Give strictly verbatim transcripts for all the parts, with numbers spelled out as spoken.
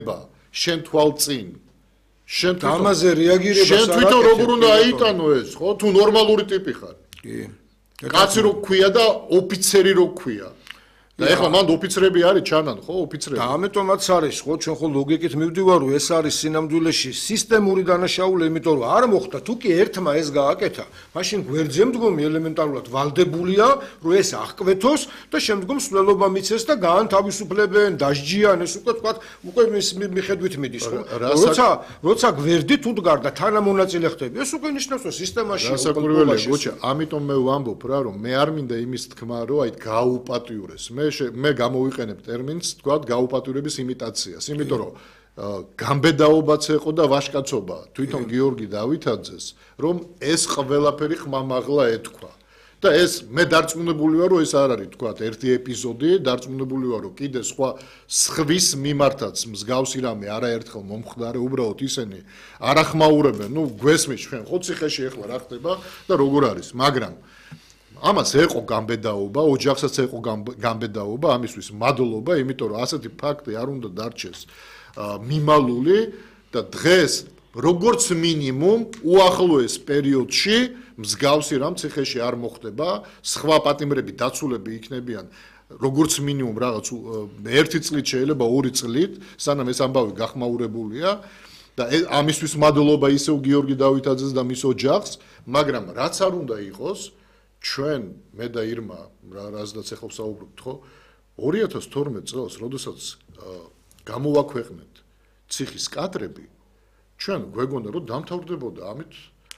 შენ თვალწინ შენ ამაზე რეაგირება შენ თვითონ როგორ უნდა აიტანო ეს ხო თუ ნორმალური ტიპი ხარ კი კაცი რო ქვია და ოფიცერი რო ქვია და ეხლა მანდ ოფიცრები არის ჩანან ხო ოფიცრები და ამიტომაც არის ხო ჩვენ ხო ლოგიკით მივდივარ რომ ეს არის სინამდვილეში სისტემური დანაშაული იმიტომ რომ არ მოხდა თუ კი ერთმა ეს გააკეთა მაშინ გვერდზე მდგომი ელემენტარულად ვალდებულია რომ ეს აღკვეთოს და შემდგომ სვლელობა მიცეს და გაანთავისუფლებენ დასჯიან ეს უკვე თქვა უკვე მიხედვით მიდის ხო როცა როცა გვერდი თუ დგარ და თანამონაწილე ხდები ეს უკვე ნიშნავს რომ სისტემაში რასაკვირველია გოჩა ამიტომ მე ვამბობ რა რომ მე არ მინდა იმის თქმა რომ აი გააუპატიურეს მე მე გამოვიყენებ ტერმინს თქვა გაუპატიურების იმიტაციას იმიტომ რომ გამბედაობაც ეყო და ვაშკაცობა თვითონ გიორგი დავითაძეს რომ ეს ყველაფერი ხმამაღლა ეთქვა და ეს მე დარწმუნებული ვარ რომ ეს არ არის თქვა ერთი ეპიზოდი დარწმუნებული ვარ რომ კიდე სხვა სხვის მიმართაც მსგავსი რამე არაერთხელ მომხდარა უბრალოდ ისინი არ ახმაურებენ ნუ გვესმის ჩვენ ხო ციხეში ახლა რა ხდება და როგორ არის მაგრამ ამას ეყო გამბედაობა, ოჯახსაც ეყო გამბედაობა, ამისთვის მადლობა, იმიტომ რომ ასეთი ფაქტი არ უნდა დარჩეს მიმალული და დღეს როგორც მინიმუმ უახლოეს პერიოდში მსგავსი რამ ციხეში არ მოხდება, სხვა პატიმრები დაცულები იქნებიან როგორც მინიმუმ რაღაც ერთი წლით შეიძლება ორი წლით, სანამ ეს ამბავი გახმაურებულია და ამისთვის მადლობა ისევ გიორგი დავითაძეს და მის ოჯახს, მაგრამ რაც არ უნდა იყოს ჩვენ მე და ირმა რაზედაც ახლა ვსაუბრობთ ხო ორი ათას თორმეტ წელს როდესაც გამოვაქვეყნეთ ციხის კადრები ჩვენ გვეგონა რომ დამთავრდებოდა ამით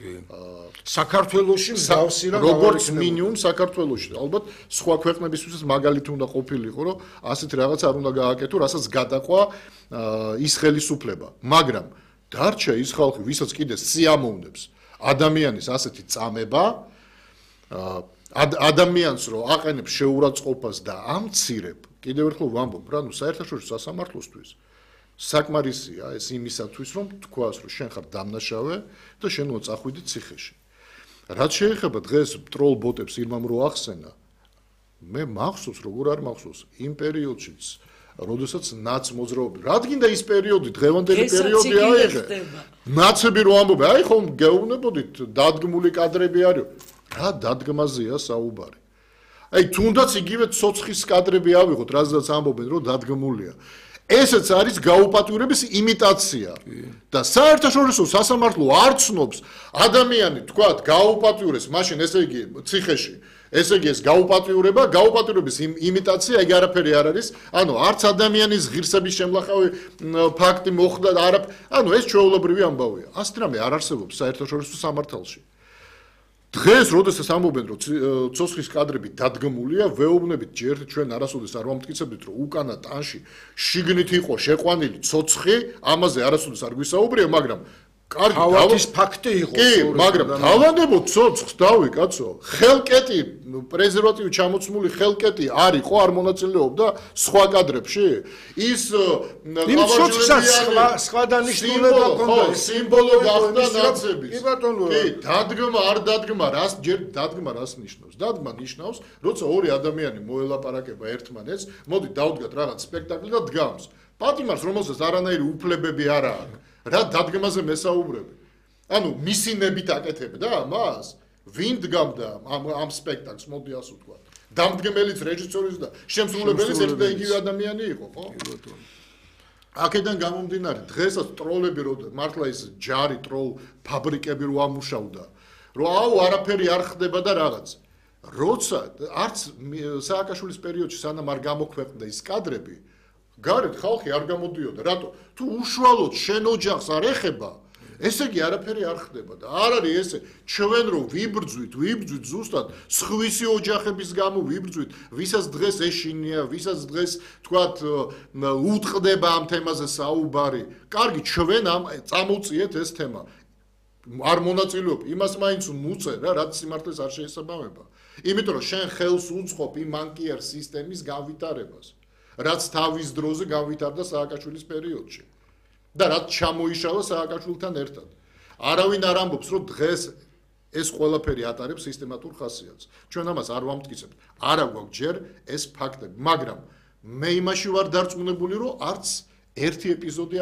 საქართველოში მსგავსი რა როგორც მინიმუმ საქართველოში ალბათ სხვა ქვეყნებისთვისაც მაგალითი უნდა ყოფილიყო რომ ასეთი რაღაც არ უნდა გააკეთო რასაც გადაყვა ის ხელისუფლება მაგრამ დარჩა ის ხალხი ვისაც კიდე სიამოვნებს ადამიანის ასეთი წამება ადამიანს რო აყენებს შეურაცხყოფას და ამცირებ კიდევ ერთხელ ვამბობ რა ნუ საერთაშორისო სასამართლოსთვის საკმარისია ეს იმისათვის რომ თქვას რომ შენ ხარ დამნაშავე და შენ უნდა წახვიდე ციხეში რაც შეეხება დღეს ტროლ ბოტებს ირმამ რო ახსენა მე მახსოვს როგორ არ მახსოვს იმ პერიოდშიც როდესაც ნაც მოძრაობდი რადგინდა ის პერიოდი დღევანდელი პერიოდი აიღე ნაცები რო ამბობენ აი ხომ გეუბნებოდით დადგმული კადრები არის რა დადგმაზეა საუბარი. აი თუნდაც იგივე ცოცხის კადრები ავიღოთ, რაზედაც ამბობენ რომ დადგმულია. ესეც არის გაუპატიურების იმიტაცია. და საერთაშორისო სასამართლო არ ცნობს ადამიანი თქვათ გაუპატიურეს, მაშინ ესე იგი ციხეში, ესე იგი ეს გაუპატიურება, გაუპატიურების იმიტაცია, ეგ არაფერი არ არის. ანუ არც ადამიანის ღირსების შემლახავი ფაქტი მოხდა და არა, ანუ ეს ჩვეულებრივი ამბავია. ასეთ რამე არ არსებობს საერთაშორისო სამართალში. დღეს როდესაც ამბობენ რომ ცოცხლის კადრები დადგმულია ვეუბნებით ჯერ ჩვენ არასოდეს არ ვამტკიცებდით რომ უკანა ტანში შიგნით იყო შეყვანილი ცოცხი ამაზე არასოდეს არ გვისაუბრია მაგრამ კარგი თავის ფაქტი იყო კი მაგრამ დავანებო ცოცხს დავი კაცო ხელკეტი პრეზერვატივი ჩამოცმული ხელკეტი არ იყო არ მონაწილეობდა სხვა კადრებში ის იმ ცოცხსაც სხვა სხვა დანიშნულება ჰქონდა სიმბოლო გახდა ნაცების კი ბატონო კი დადგმა არ დადგმა რას ჯერ დადგმა რას ნიშნავს დადგმა ნიშნავს როცა ორი ადამიანი მოელაპარაკება ერთმანეთს მოდი დავდგათ რაღაც სპექტაკლი და დგამს პატიმარს რომელსაც არანაირი უფლებები არ აქვს რა დადგმაზე მესაუბრები ანუ მისინებით აკეთებ და მას ვინ დგამდა ამ ამ სპექტაკლს მოდი ასე ვთქვა დამდგმელიც რეჟისორის და შემსრულებელის ერთ და იგივე ადამიანი იყო ხო კი ბატონო აქედან გამომდინარე დღესაც ტროლები რო მართლა ის ჯარი ტროლ ფაბრიკები რო ამუშავდა რომ აუ არაფერი არ ხდება და რაღაც როცა არც სააკაშვილის პერიოდში სანამ არ გამოქვეყნდა ის კადრები გარეთ ხალხი არ გამოდიოდა რატო თუ უშუალოდ შენ ოჯახს არ ეხება ესე იგი არაფერი არ ხდება და არ არის ესე ჩვენ რომ ვიბრძვით ვიბრძვით ზუსტად სხვისი ოჯახების გამო ვიბრძვით ვისაც დღეს ეშინია ვისაც დღეს თქვათ უტყდება ამ თემაზე საუბარი კარგი ჩვენ ამ წამოვწიეთ ეს თემა არ მონაწილეობ იმას მაინც მუწე რა რაც სიმართლეს არ შეესაბამება იმიტომ რომ შენ ხელს უწყობ იმ მანკიერ სისტემის განვითარებას რაც თავის დროზე განვითარდა სააკაშვილის პერიოდში და რაც ჩამოიშალა სააკაშვილთან ერთად. არავინ არ ამბობს, რომ დღეს ეს ყველაფერი ატარებს სისტემატურ ხასიათს. ჩვენ ამას არ ვამტკიცებთ. არა გვაქვს ჯერ ეს ფაქტები, მაგრამ მე იმაში ვარ დარწმუნებული, რომ არც ერთი ეპიზოდი